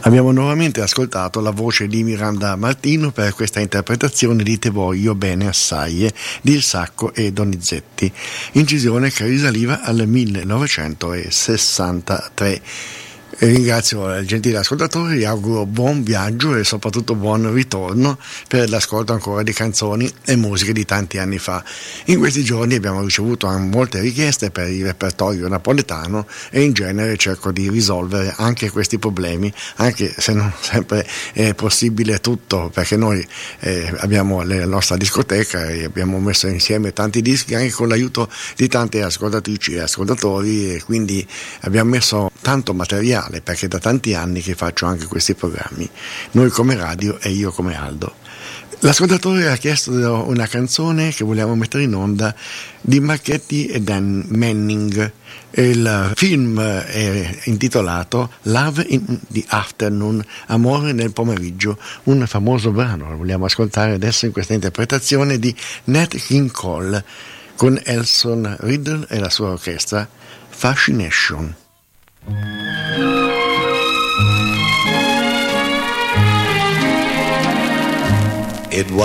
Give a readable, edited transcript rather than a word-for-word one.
Abbiamo nuovamente ascoltato la voce di Miranda Martino per questa interpretazione di Te voglio bene assai di Il Sacco e Donizetti, incisione che risaliva al 1963. Ringrazio il gentile ascoltatore, gli auguro buon viaggio e soprattutto buon ritorno per l'ascolto ancora di canzoni e musiche di tanti anni fa. In questi giorni abbiamo ricevuto molte richieste per il repertorio napoletano e in genere cerco di risolvere anche questi problemi, anche se non sempre è possibile tutto, perché noi abbiamo la nostra discoteca e abbiamo messo insieme tanti dischi anche con l'aiuto di tante ascoltatrici e ascoltatori, e quindi abbiamo messo tanto materiale, perché da tanti anni che faccio anche questi programmi, noi come radio e io come Aldo. L'ascoltatore ha chiesto una canzone che vogliamo mettere in onda di Marchetti e Dan Manning. Il film è intitolato Love in the Afternoon, Amore nel pomeriggio, un famoso brano. Lo vogliamo ascoltare adesso in questa interpretazione di Nat King Cole con Elson Riddle e la sua orchestra Fascination. It